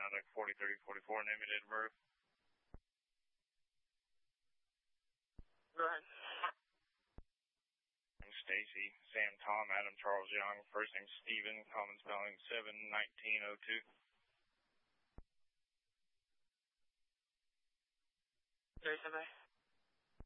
contact 403044, name and date of birth. Go ahead. I'm Stacy, Sam, Tom, Adam, Charles, Young. First name Stephen, common spelling 71902. Okay,